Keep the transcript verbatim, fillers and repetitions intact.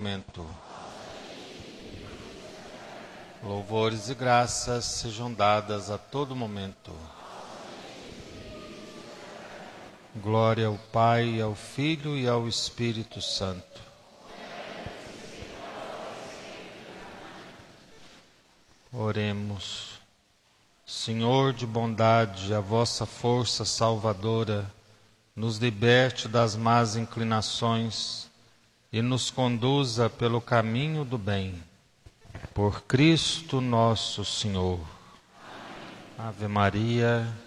momento. Louvores e graças sejam dadas a todo momento. Glória ao Pai, ao Filho e ao Espírito Santo. Oremos. Senhor de bondade, a vossa força salvadora nos liberte das más inclinações e nos conduza pelo caminho do bem. Por Cristo nosso Senhor. Ave Maria,